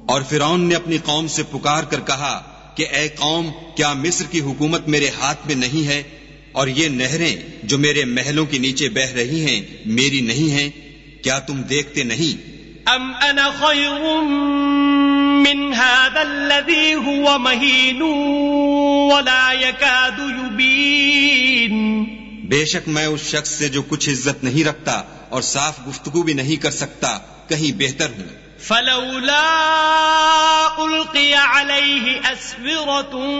और फिरौन ने अपनी कौम से पुकार कर कहा कि ऐ कौम, क्या मिस्र की हुकूमत मेरे हाथ में नहीं है और ये नहरें जो मेरे महलों के नीचे बह रही हैं मेरी नहीं हैं? क्या तुम देखते नहीं? अम अना खैरुम मिन हादल्लज़ी हुवा महीनुन वला यकादु युबीन। बेशक मैं उस शख्स से जो कुछ इज्जत नहीं रखता और साफ गुफ्तगू भी नहीं कर सकता कहीं बेहतर हूँ। फलौला उल्क़िया अलैहि अस्विरतुन